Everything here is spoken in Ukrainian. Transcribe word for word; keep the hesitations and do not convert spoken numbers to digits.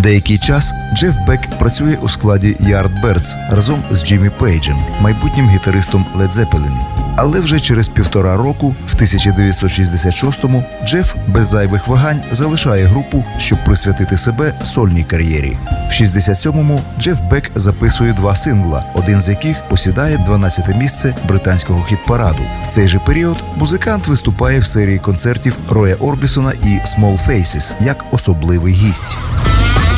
Деякий час Джеф Бек працює у складі Yardbirds разом з Джиммі Пейджем, майбутнім гітаристом Led Zeppelin. Але вже через півтора року, в тисяча дев'ятсот шістдесят шостому, Джеф без зайвих вагань залишає групу, щоб присвятити себе сольній кар'єрі. В шістдесят сьомому Джеф Бек записує два сингла, один з яких посідає дванадцяте місце британського хіт-параду. В цей же період музикант виступає в серії концертів Роя Орбісона і Small Faces як особливий гість.